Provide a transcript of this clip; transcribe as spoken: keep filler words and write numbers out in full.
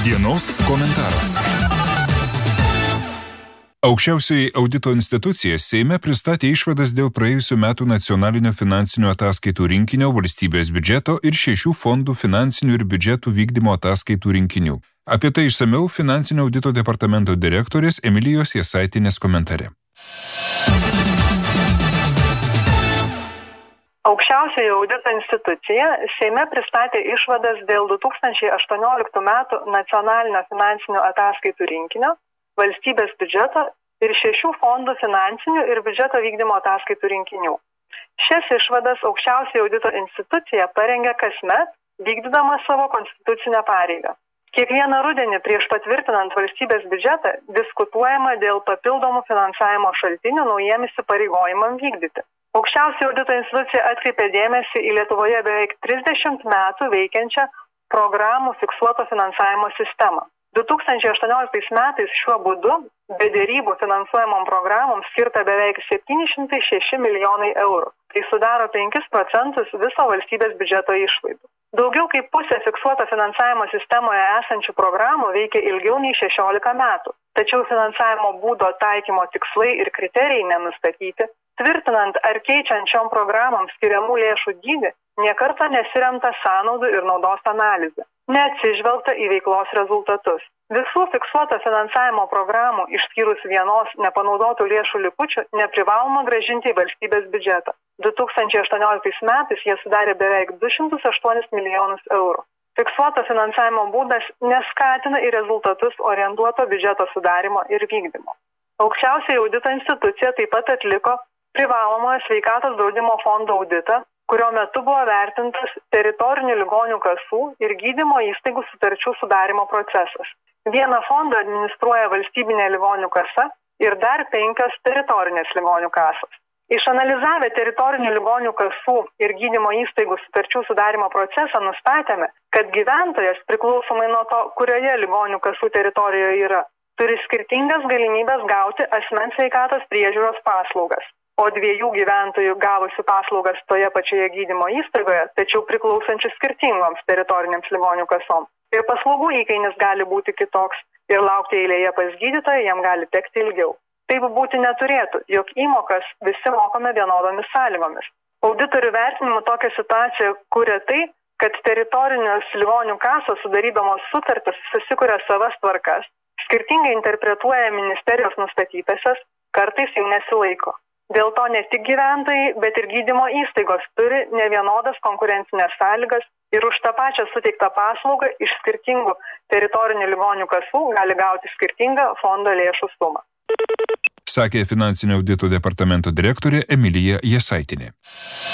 Dienos komentaras. Aukščiausioji audito institucija Seime pristatė išvadas dėl praėjusių metų nacionalinio finansinių ataskaitų rinkinio, valstybės biudžeto ir šešių fondų finansinių ir biudžetų vykdymo ataskaitų rinkinių. Apie tai išsamiau Finansinio audito departamento direktorės Emilijos Jasaitinės komentare. Aukščiausioji audito institucija Seime pristatė išvadas dėl du tūkstančiai aštuonioliktų metų nacionalinio finansinių ataskaitų rinkinio, valstybės biudžeto ir šešių fondų finansinių ir biudžeto vykdymo ataskaitų rinkinių. Šias išvadas aukščiausioji audito institucija parengia kasmet, vykdydama savo konstitucinę pareigą. Kiekvieną rudenį prieš patvirtinant valstybės biudžetą diskutuojama dėl papildomų finansavimo šaltinių naujiems įsipareigojimams vykdyti. Aukščiausioji audito institucija atkreipė dėmesį į Lietuvoje beveik trisdešimt metų veikiančią programų fiksuoto finansavimo sistemą. du tūkstančiai aštuonioliktais metais šiuo būdu be derybų finansuojamom programom skirta beveik septyni šimtai šeši milijonai eurų. Tai sudaro penkis procentus viso valstybės biudžeto išlaidų. Daugiau kaip pusė fiksuoto finansavimo sistemoje esančių programų veikia ilgiau nei šešiolika metų. Tačiau finansavimo būdo taikymo tikslai ir kriterijai nenustatyti. Tvirtinant ar keičiant šiom programom skiriamų lėšų dydį, niekarto nesiremta sąnaudų ir naudos analizė. Neatsižvelgta į veiklos rezultatus. Visų fiksuoto finansavimo programų, išskyrus vienos nepanaudotų lėšų likučių, neprivaloma grąžinti į valstybės biudžetą. du tūkstančiai aštuonioliktais metais jie sudarė beveik du šimtus aštuonis milijonus eurų. Fiksuoto finansavimo būdas neskatina į rezultatus orientuoto biudžeto sudarimo ir vykdymo. Aukščiausioji audito institucija taip pat atliko privalomojo sveikatos draudimo fondo auditą, kurio metu buvo vertintas teritorinių ligonių kasų ir gydymo įstaigų sutarčių sudarimo procesas. Vieną fondą administruoja valstybinė ligonių kasa ir dar penkios teritorinės ligonių kasos. Išanalizavę teritorinių ligonių kasų ir gydymo įstaigų sutarčių sudarimo procesą nustatėme, kad gyventojas priklausomai nuo to, kurioje ligonių kasų teritorijoje yra, turi skirtingas galimybės gauti asmens sveikatos priežiūros paslaugas. O dviejų gyventojų gavusių paslaugas toje pačioje gydymo įstaigoje, tačiau priklausančių skirtingoms teritorinėms ligonių kasom. Ir paslaugų įkainis gali būti kitoks ir laukti eilėje pas gydytoją jam gali tekti ilgiau. Taip būti neturėtų, jog įmokas visi mokame vienodomis sąlygomis. Auditorių vertinimu tokią situaciją kuria tai, kad teritorinės ligonių kasos sudarydamos sutartis susikuria savas tvarkas, skirtingai interpretuoja ministerijos nustatytasias, kartais jų nesilaiko. Dėl to ne tik gyventojai, bet ir gydymo įstaigos turi nevienodas konkurencinės sąlygas ir už tą pačią suteiktą paslaugą iš skirtingų teritorinių ligonių kasų gali gauti skirtingą fondo lėšų sumą. Sakė Finansinio audito departamento direktorė Emilija Jasaitinė.